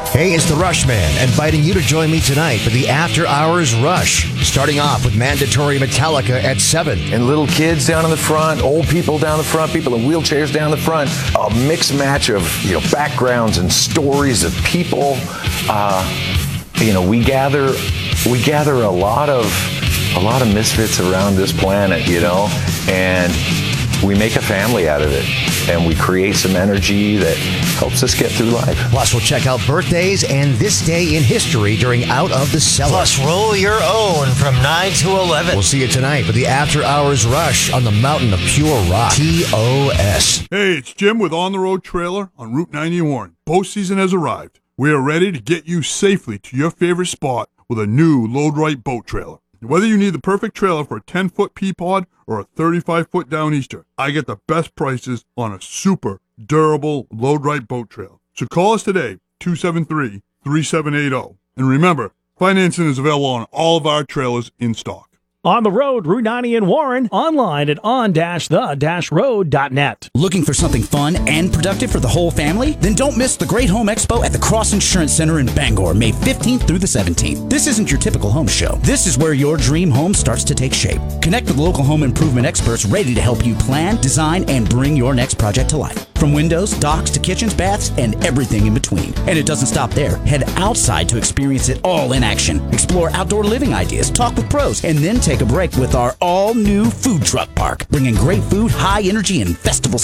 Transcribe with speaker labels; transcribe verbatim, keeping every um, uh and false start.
Speaker 1: Hey, it's the Rush Man, inviting you to join me tonight for the After Hours Rush. Starting off with mandatory Metallica at seven.
Speaker 2: And little kids down in the front, old people down the front, people in wheelchairs down the front. A mixed match of, you know, backgrounds and stories of people. Uh, you know, we gather, we gather a lot of, a lot of misfits around this planet, you know, and we make a family out of it. And we create some energy that helps us get through life.
Speaker 1: Plus, we'll check out birthdays and this day in history during Out of the Cellar.
Speaker 3: Plus, roll your own from nine to eleven.
Speaker 1: We'll see you tonight for the After Hours Rush on the Mountain of Pure Rock. T O S.
Speaker 4: Hey, it's Jim with On the Road Trailer on Route ninety in Warren. Boat season has arrived. We are ready to get you safely to your favorite spot with a new Load Right boat trailer. Whether you need the perfect trailer for a ten-foot Peapod or a thirty-five-foot Downeaster, I get the best prices on a super durable Load Right boat trailer. So call us today, two seven three, three seven eight zero. And remember, financing is available on all of our trailers in stock.
Speaker 5: On the road, Route ninety in Warren, online at on dash the dash road dot net.
Speaker 6: Looking for something fun and productive for the whole family? Then don't miss the Great Home Expo at the Cross Insurance Center in Bangor, May fifteenth through the seventeenth. This isn't your typical home show. This is where your dream home starts to take shape. Connect with local home improvement experts ready to help you plan, design, and bring your next project to life. From windows, docks, to kitchens, baths, and everything in between. And it doesn't stop there. Head outside to experience it all in action. Explore outdoor living ideas, talk with pros, and then take a break with our all-new food truck park, bringing great food, high energy, and festival